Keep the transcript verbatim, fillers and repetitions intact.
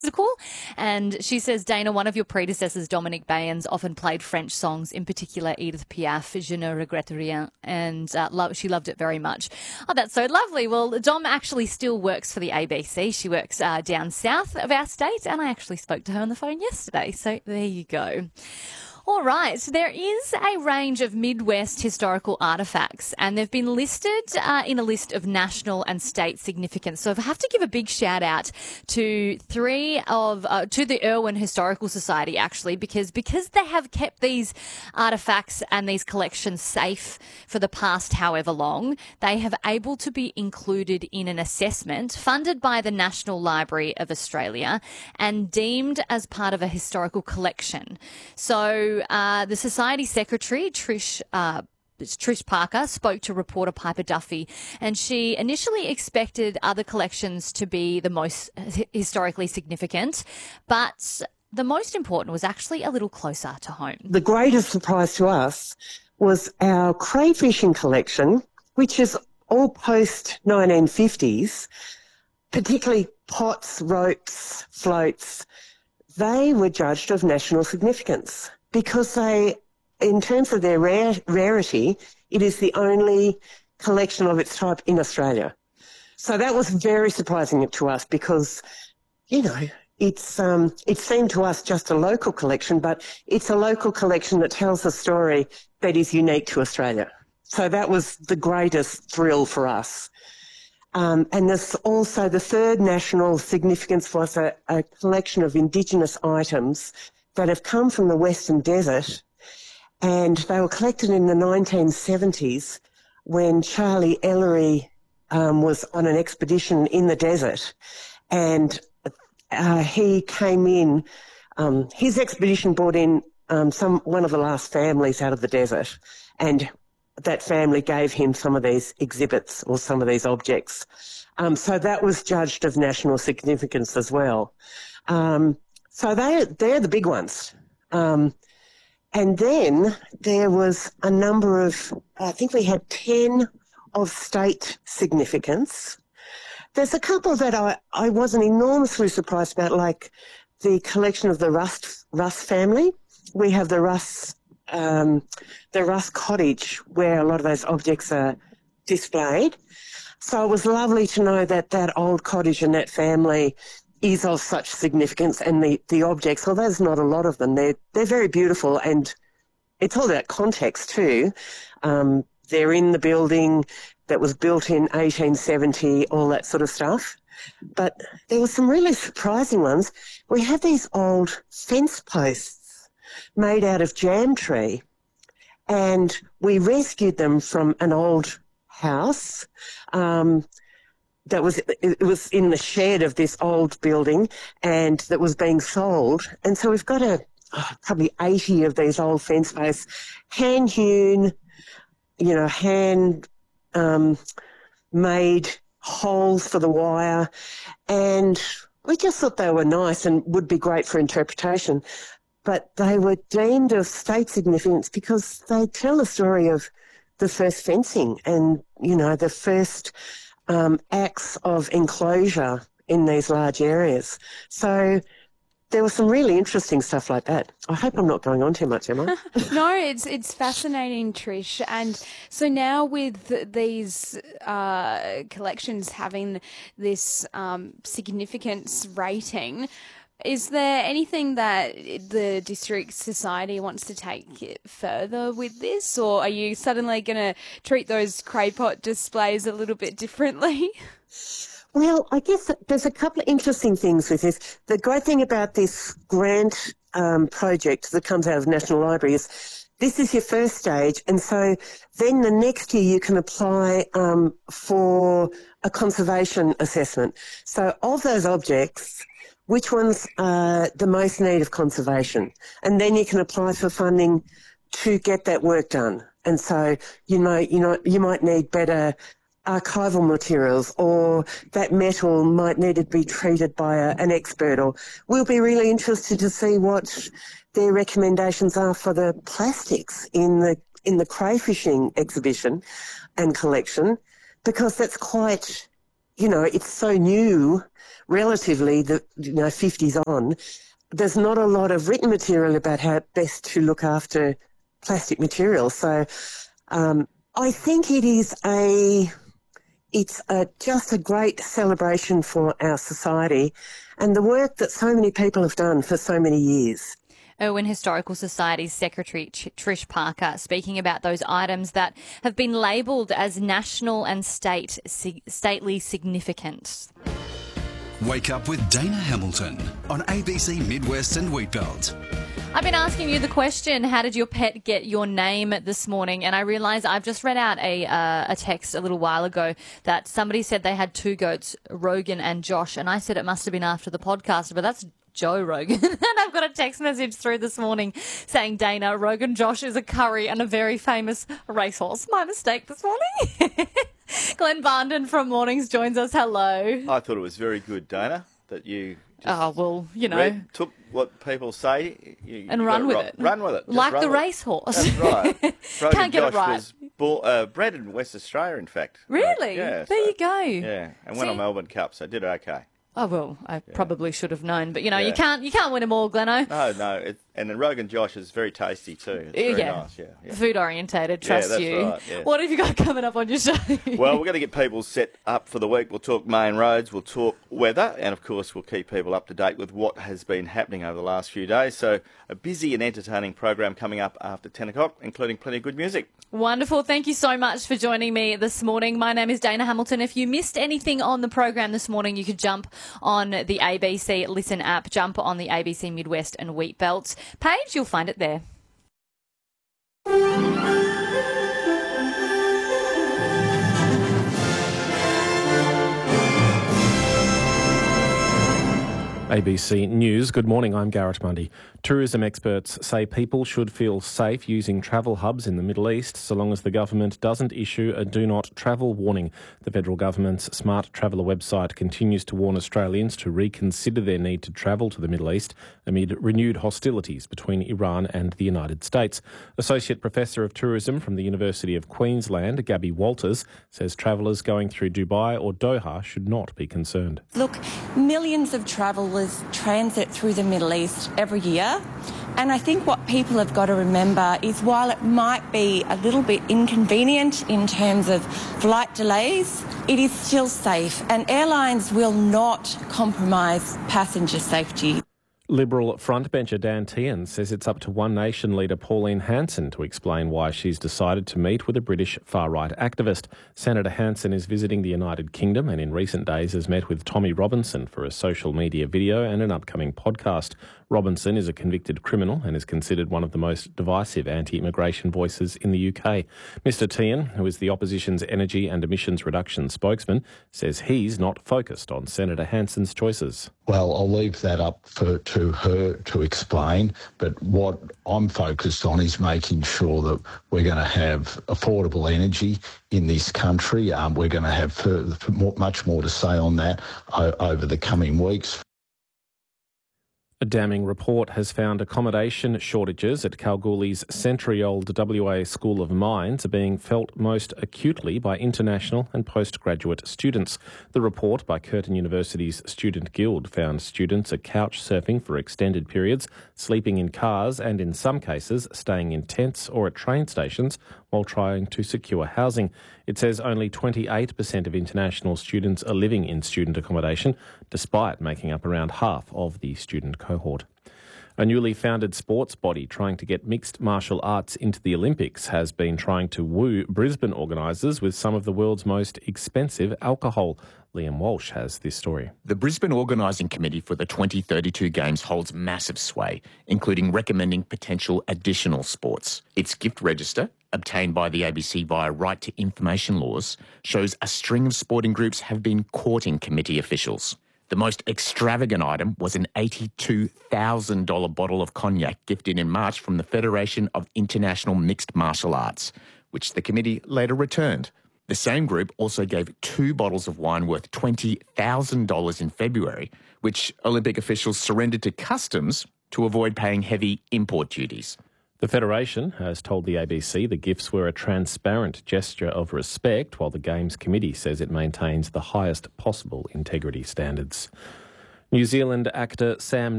musical. And she says, Dana, one of your predecessors, Dominic Bayens, often played French songs, in particular Edith Piaf, Je ne regrette rien, and uh, lo- she loved it very much. Oh, that's so lovely. Well, Dom actually still works for the A B C. She works uh, down south of our state, and I actually spoke to her on the phone yesterday. So there you go. All right, there is a range of Midwest historical artefacts, and they've been listed uh, in a list of national and state significance. So I have to give a big shout out to three of uh, to the Irwin Historical Society, actually, because because they have kept these artefacts and these collections safe for the past however long, they have able to be included in an assessment funded by the National Library of Australia and deemed as part of a historical collection. So uh, the Society Secretary, Trish uh, Trish Parker, spoke to reporter Piper Duffy, and she initially expected other collections to be the most historically significant, but the most important was actually a little closer to home. The greatest surprise to us was our crayfishing collection, which is all post nineteen fifties, particularly pots, ropes, floats. They were judged of national significance because they, in terms of their rare, rarity, it is the only collection of its type in Australia. So that was very surprising to us because, you know, it's um, it seemed to us just a local collection, but it's a local collection that tells a story that is unique to Australia. So that was the greatest thrill for us. Um, and there's also the third national significance was a, a collection of Indigenous items that have come from the Western Desert, and they were collected in the nineteen seventies when Charlie Ellery um, was on an expedition in the desert, and uh, he came in, um, his expedition brought in um, some one of the last families out of the desert, and that family gave him some of these exhibits or some of these objects. Um, so that was judged of national significance as well. Um, so they, they're the big ones. Um, and then there was a number of, I think we had ten of state significance. There's a couple that I, I wasn't enormously surprised about, like the collection of the Russ, Russ family. We have the Russ Um, the Russ cottage where a lot of those objects are displayed. So it was lovely to know that that old cottage and that family is of such significance, and the, the objects, although there's not a lot of them, they're, they're very beautiful, and it's all about context too. Um, they're in the building that was built in eighteen seventy, all that sort of stuff. But there were some really surprising ones. We have these old fence posts made out of jam tree, and we rescued them from an old house um, that was it was in the shed of this old building, and that was being sold. And so we've got a oh, probably eighty of these old fence posts, hand hewn, you know, hand um, made holes for the wire, and we just thought they were nice and would be great for interpretation. But they were deemed of state significance because they tell the story of the first fencing and, you know, the first um, acts of enclosure in these large areas. So there was some really interesting stuff like that. I hope I'm not going on too much, am I? No, it's it's fascinating, Trish. And so now with these uh, collections having this um, significance rating, is there anything that the District Society wants to take further with this, or are you suddenly going to treat those clay pot displays a little bit differently? Well, I guess there's a couple of interesting things with this. The great thing about this grant um, project that comes out of National Library is this is your first stage, and so then the next year you can apply um, for a conservation assessment. So of those objects, which ones are the most need of conservation? And then you can apply for funding to get that work done. And so, you know, you know, you might need better archival materials, or that metal might need to be treated by a, an expert, or we'll be really interested to see what their recommendations are for the plastics in the in the crayfishing exhibition and collection, because that's quite, you know, it's so new relatively, the you know, fifties on, there's not a lot of written material about how best to look after plastic materials. So um, I think it is a, it's a, just a great celebration for our society and the work that so many people have done for so many years. Irwin Historical Society's Secretary Trish Parker speaking about those items that have been labelled as national and state stately significant. Wake up with Dana Hamilton on A B C Midwest and Wheatbelt. I've been asking you the question, how did your pet get your name this morning? And I realise I've just read out a uh, a text a little while ago that somebody said they had two goats, Rogan and Josh, and I said it must have been after the podcast, but that's Joe Rogan. And I've got a text message through this morning saying, Dana, Rogan Josh is a curry and a very famous racehorse. My mistake this morning. Glenn Barnden from Mornings joins us. Hello. I thought it was very good, Dana, that you just oh, well, you know, read, took what people say you, and you run with right. it. Run with it. Just like run the with racehorse. That's right. Rogan Can't get Josh it right. was born, uh, bred in West Australia, in fact. Really? Uh, yeah. There so, you go. Yeah, and won See? a Melbourne Cup, so did okay. Oh, well, I yeah. probably should have known. But, you know, yeah. you can't you can't win them all, Gleno. No, no. It, and then Rogan Josh is very tasty too. It's very yeah. nice. Yeah, yeah. Food orientated, trust yeah, that's you. Right, yeah. What have you got coming up on your show? Well, we're going to get people set up for the week. We'll talk main roads, we'll talk weather, and of course we'll keep people up to date with what has been happening over the last few days. So a busy and entertaining program coming up after ten o'clock, including plenty of good music. Wonderful. Thank you so much for joining me this morning. My name is Dana Hamilton. If you missed anything on the program this morning, you could jump on the A B C Listen app, jump on the A B C Midwest and Wheatbelt page. You'll find it there. A B C News. Good morning, I'm Garrett Mundy. Tourism experts say people should feel safe using travel hubs in the Middle East so long as the government doesn't issue a do not travel warning. The federal government's Smart Traveller website continues to warn Australians to reconsider their need to travel to the Middle East amid renewed hostilities between Iran and the United States. Associate Professor of Tourism from the University of Queensland, Gabby Walters, says travellers going through Dubai or Doha should not be concerned. Look, millions of travellers transit through the Middle East every year, and I think what people have got to remember is while it might be a little bit inconvenient in terms of flight delays, it is still safe, and airlines will not compromise passenger safety. Liberal frontbencher Dan Tehan says it's up to One Nation leader Pauline Hanson to explain why she's decided to meet with a British far-right activist. Senator Hanson is visiting the United Kingdom and in recent days has met with Tommy Robinson for a social media video and an upcoming podcast. Robinson is a convicted criminal and is considered one of the most divisive anti-immigration voices in the U K. Mister Tehan, who is the opposition's energy and emissions reduction spokesman, says he's not focused on Senator Hanson's choices. Well, I'll leave that up for, to her to explain, but what I'm focused on is making sure that we're going to have affordable energy in this country. Um, we're going to have further, much more to say on that o- over the coming weeks. A damning report has found accommodation shortages at Kalgoorlie's century-old W A School of Mines are being felt most acutely by international and postgraduate students. The report by Curtin University's Student Guild found students are couch surfing for extended periods, sleeping in cars and, in some cases, staying in tents or at train stations while trying to secure housing. It says only twenty-eight percent of international students are living in student accommodation, despite making up around half of the student cohort. A newly founded sports body trying to get mixed martial arts into the Olympics has been trying to woo Brisbane organisers with some of the world's most expensive alcohol. Liam Walsh has this story. The Brisbane Organising Committee for the twenty thirty-two Games holds massive sway, including recommending potential additional sports. Its gift register, obtained by the A B C via right to information laws, shows a string of sporting groups have been courting committee officials. The most extravagant item was an eighty-two thousand dollars bottle of cognac gifted in March from the Federation of International Mixed Martial Arts, which the committee later returned. The same group also gave two bottles of wine worth twenty thousand dollars in February, which Olympic officials surrendered to customs to avoid paying heavy import duties. The Federation has told the A B C the gifts were a transparent gesture of respect, while the Games Committee says it maintains the highest possible integrity standards. New Zealand actor Sam